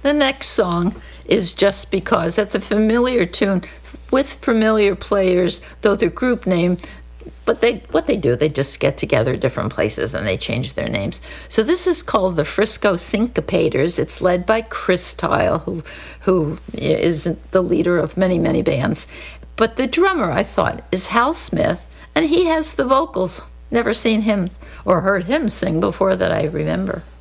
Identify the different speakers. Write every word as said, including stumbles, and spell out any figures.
Speaker 1: The next song is Just Because. That's a familiar tune with familiar players, though the group name, but they what they do, they just get together at different places and they change their names. So this is called the Frisco Syncopators. It's led by Chris Tile, who, who is the leader of many, many bands. But the drummer, I thought, is Hal Smith, and he has the vocals. Never seen him or heard him sing before that I remember.